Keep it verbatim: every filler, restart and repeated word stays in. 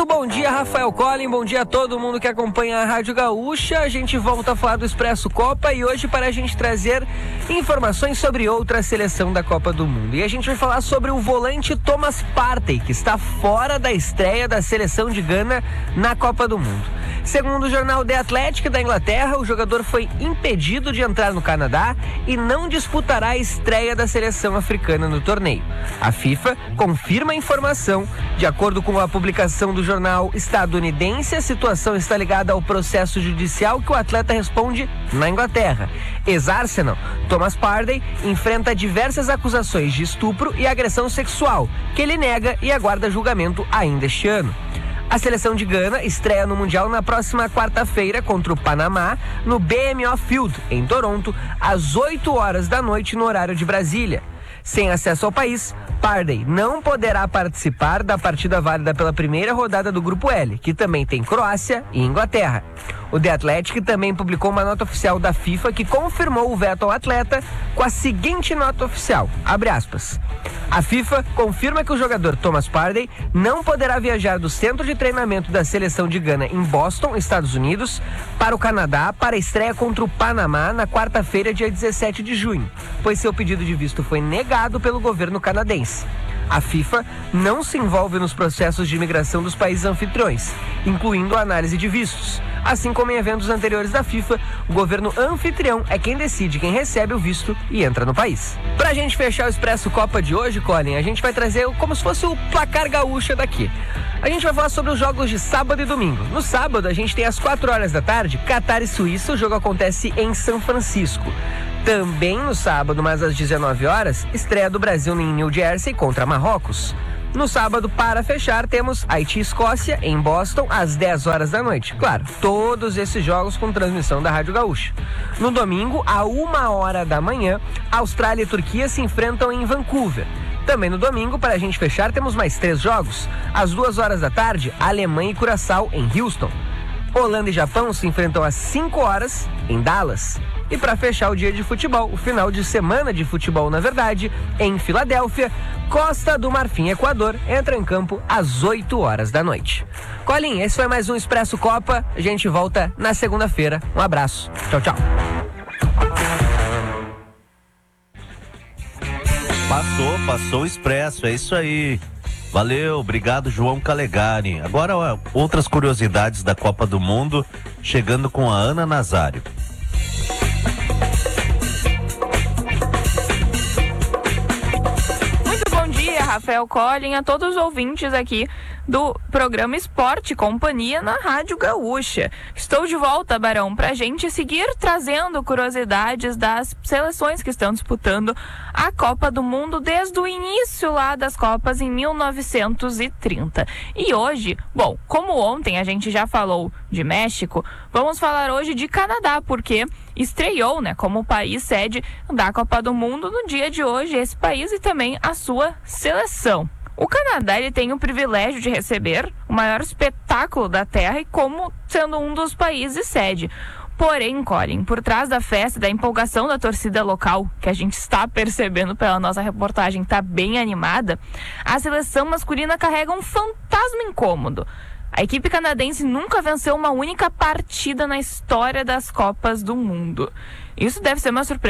Muito bom dia, Rafael Collin, bom dia a todo mundo que acompanha a Rádio Gaúcha. A gente volta a falar do Expresso Copa e hoje para a gente trazer informações sobre outra seleção da Copa do Mundo. E a gente vai falar sobre o volante Thomas Partey, que está fora da estreia da seleção de Gana na Copa do Mundo. Segundo o jornal The Athletic da Inglaterra, o jogador foi impedido de entrar no Canadá e não disputará a estreia da seleção africana no torneio. A FIFA confirma a informação. De acordo com a publicação do jornal estadunidense, a situação está ligada ao processo judicial que o atleta responde na Inglaterra. Ex-Arsenal, Thomas Partey enfrenta diversas acusações de estupro e agressão sexual, que ele nega e aguarda julgamento ainda este ano. A seleção de Gana estreia no Mundial na próxima quarta-feira contra o Panamá, no B M O Field, em Toronto, às oito horas da noite no horário de Brasília. Sem acesso ao país, Partey não poderá participar da partida válida pela primeira rodada do Grupo L, que também tem Croácia e Inglaterra. O The Athletic também publicou uma nota oficial da FIFA que confirmou o veto ao atleta com a seguinte nota oficial, abre aspas. A FIFA confirma que o jogador Thomas Partey não poderá viajar do centro de treinamento da seleção de Gana em Boston, Estados Unidos, para o Canadá para a estreia contra o Panamá na quarta-feira, dia dezessete de junho, pois seu pedido de visto foi negado pelo governo canadense. A FIFA não se envolve nos processos de imigração dos países anfitriões, incluindo a análise de vistos. Assim como em eventos anteriores da FIFA, o governo anfitrião é quem decide quem recebe o visto e entra no país. Pra gente fechar o Expresso Copa de hoje, Colin, a gente vai trazer como se fosse o placar gaúcha daqui. A gente vai falar sobre os jogos de sábado e domingo. No sábado, a gente tem às quatro horas da tarde, Catar e Suíça, o jogo acontece em São Francisco. Também no sábado, mas às dezenove horas, estreia do Brasil em New Jersey contra Marrocos. No sábado, para fechar, temos Haiti e Escócia em Boston às dez horas da noite. Claro, todos esses jogos com transmissão da Rádio Gaúcha. No domingo, à uma hora da manhã, Austrália e Turquia se enfrentam em Vancouver. Também no domingo, para a gente fechar, temos mais três jogos. Às duas horas da tarde, Alemanha e Curaçao em Houston. Holanda e Japão se enfrentam às cinco horas em Dallas. E para fechar o dia de futebol, o final de semana de futebol, na verdade, em Filadélfia, Costa do Marfim, Equador, entra em campo às oito horas da noite. Colin, esse foi mais um Expresso Copa. A gente volta na segunda-feira. Um abraço. Tchau, tchau. Passou, passou o Expresso, é isso aí. Valeu, obrigado, João Calegari. Agora, ó, outras curiosidades da Copa do Mundo, chegando com a Ana Nazário. Rafael Collin, a todos os ouvintes aqui do programa Esporte Companhia na Rádio Gaúcha. Estou de volta, Barão, para a gente seguir trazendo curiosidades das seleções que estão disputando a Copa do Mundo desde o início lá das Copas em mil novecentos e trinta. E hoje, bom, como ontem a gente já falou de México, vamos falar hoje de Canadá, porque estreou, né, como país sede da Copa do Mundo no dia de hoje, esse país e também a sua seleção. O Canadá, ele tem o privilégio de receber o maior espetáculo da Terra e como sendo um dos países sede. Porém, Colin, por trás da festa e da empolgação da torcida local, que a gente está percebendo pela nossa reportagem, está bem animada, a seleção masculina carrega um fantasma incômodo. A equipe canadense nunca venceu uma única partida na história das Copas do Mundo. Isso deve ser uma surpresa